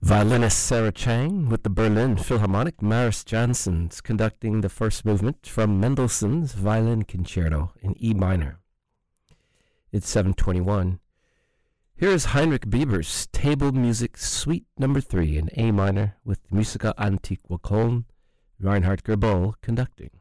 Violinist Sarah Chang with the Berlin Philharmonic. Maris Janssens conducting the first movement from Mendelssohn's Violin Concerto in E minor. It's 7:21. Here is Heinrich Bieber's Table Music Suite No. 3 in A minor with Musica Antiqua Köln, Reinhard Goebel conducting.